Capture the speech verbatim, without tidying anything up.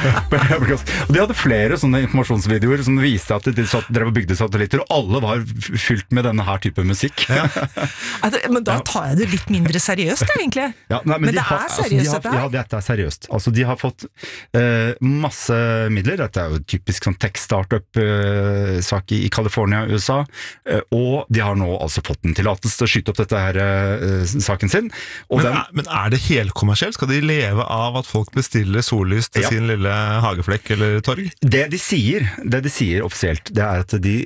Og de hadde flere sånne informasjonsvideoer som viste at de satt, drev og bygde satellitter, og alle var fylt med denne her type musikk. Ja. Men da tar jeg det litt mindre seriøst, da, egentlig. Ja, nei, men, men de det har, er seriøst, altså, de har, dette her? Ja, dette er seriøst. Altså, de har fått eh, masse midler. Dette er jo typisk sånn tech-startup-sak i, i California, U S A, eh, og de har nå altså fått en tillatelse til å skyte opp dette her eh, saken sin. Og Men, den, er, men er det helkommersielt? Skal de leve av at folk bestiller sollys til Ja. sin lille hageflekk eller torg? det de sier, det de sier offisielt, det er at de